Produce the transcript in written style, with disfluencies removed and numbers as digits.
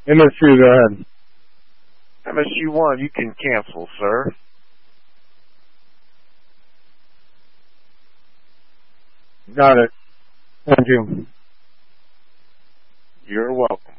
MSU, go ahead. MSU1, you can cancel, sir. Got it. Thank you. You're welcome.